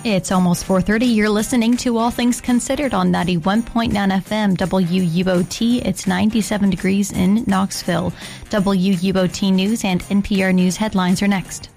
It's almost 4:30. You're listening to All Things Considered on 91.9 FM WUOT. It's 97 degrees in Knoxville. WUOT News and NPR News headlines are next.